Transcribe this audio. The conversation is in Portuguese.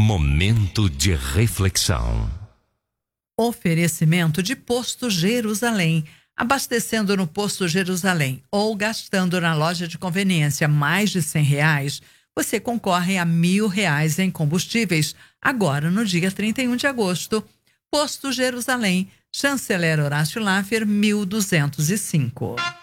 Momento de reflexão. Oferecimento de Posto Jerusalém. Abastecendo no Posto Jerusalém ou gastando na loja de conveniência mais de R$100, você concorre a R$1.000 em combustíveis, agora no dia 31 de agosto. Posto Jerusalém, Chanceler Horácio Laffer, 1205.